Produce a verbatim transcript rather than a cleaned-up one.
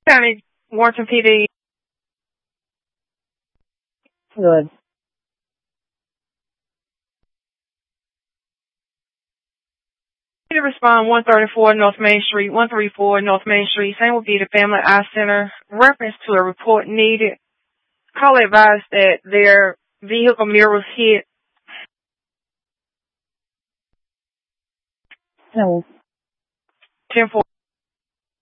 County, Warrenton P D. Good. To respond, one thirty-four North Main Street, one thirty-four North Main Street. Same will be the Family Eye Center. Reference to a report needed. Caller advised that their vehicle mirror was hit. No. ten four.